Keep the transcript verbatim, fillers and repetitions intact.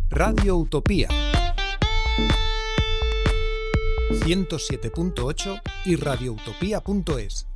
Radio Utopía ciento siete punto ocho y radioutopía punto es.